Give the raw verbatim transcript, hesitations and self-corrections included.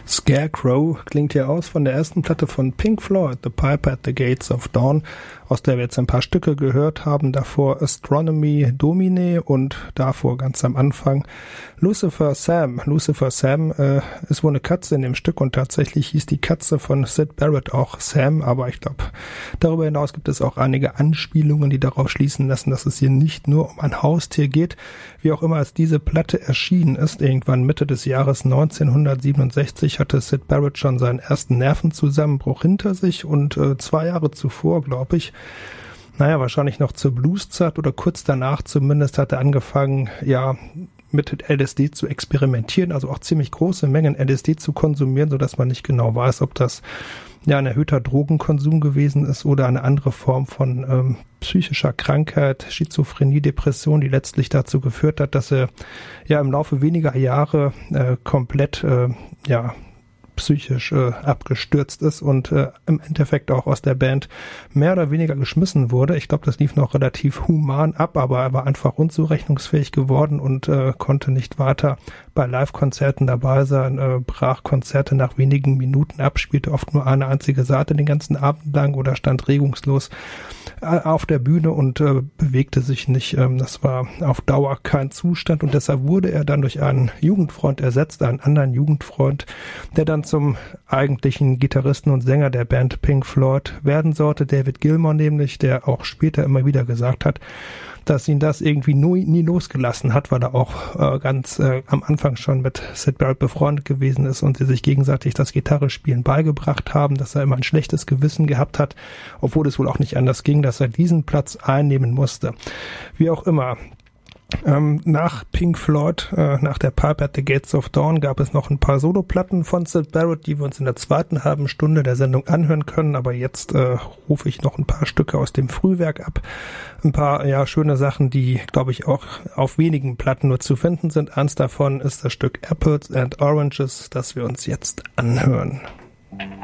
Scarecrow klingt hier aus von der ersten Platte von Pink Floyd, The Piper at the Gates of Dawn, aus der wir jetzt ein paar Stücke gehört haben. Davor Astronomy Domine und davor ganz am Anfang Lucifer Sam. Lucifer Sam äh, ist wohl eine Katze in dem Stück und tatsächlich hieß die Katze von Syd Barrett auch Sam, aber ich glaube, darüber hinaus gibt es auch einige Anspielungen, die darauf schließen lassen, dass es hier nicht nur um ein Haustier geht. Wie auch immer, als diese Platte erschienen ist, irgendwann Mitte des Jahres neunzehnhundertsiebenundsechzig, hatte Syd Barrett schon seinen ersten Nervenzusammenbruch hinter sich und äh, zwei Jahre zuvor, glaube ich, naja, wahrscheinlich noch zur Blueszeit oder kurz danach zumindest, hat er angefangen, ja, mit L S D zu experimentieren, also auch ziemlich große Mengen L S D zu konsumieren, sodass man nicht genau weiß, ob das ja ein erhöhter Drogenkonsum gewesen ist oder eine andere Form von ähm, psychischer Krankheit, Schizophrenie, Depression, die letztlich dazu geführt hat, dass er ja im Laufe weniger Jahre äh, komplett äh, ja psychisch äh, abgestürzt ist und äh, im Endeffekt auch aus der Band mehr oder weniger geschmissen wurde. Ich glaube, das lief noch relativ human ab, aber er war einfach unzurechnungsfähig geworden und äh, konnte nicht weiter bei Live-Konzerten dabei sein, äh, brach Konzerte nach wenigen Minuten ab, spielte oft nur eine einzige Seite den ganzen Abend lang oder stand regungslos äh, auf der Bühne und äh, bewegte sich nicht. Ähm, das war auf Dauer kein Zustand und deshalb wurde er dann durch einen Jugendfreund ersetzt, einen anderen Jugendfreund, der dann zum eigentlichen Gitarristen und Sänger der Band Pink Floyd werden sollte, David Gilmour nämlich, der auch später immer wieder gesagt hat, dass ihn das irgendwie nie, nie losgelassen hat, weil er auch äh, ganz äh, am Anfang schon mit Syd Barrett befreundet gewesen ist und sie sich gegenseitig das Gitarrespielen beigebracht haben, dass er immer ein schlechtes Gewissen gehabt hat, obwohl es wohl auch nicht anders ging, dass er diesen Platz einnehmen musste. Wie auch immer. Ähm, nach Pink Floyd, äh, nach der Piper at the Gates of Dawn gab es noch ein paar Soloplatten von Syd Barrett, die wir uns in der zweiten halben Stunde der Sendung anhören können, aber jetzt äh, rufe ich noch ein paar Stücke aus dem Frühwerk ab. Ein paar ja schöne Sachen, die, glaube ich, auch auf wenigen Platten nur zu finden sind. Eins davon ist das Stück Apples and Oranges, das wir uns jetzt anhören.